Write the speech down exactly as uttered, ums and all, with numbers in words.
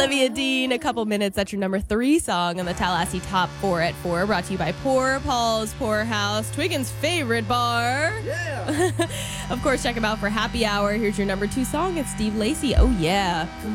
Olivia Dean, A Couple Minutes. That's your number three song on the Tallahassee Top four at four. Brought to you by Poor Paul's Poorhouse, Twiggin's favorite bar. Yeah. Of course, check them out for happy hour. Here's your number two song. It's Steve Lacy. Oh, yeah.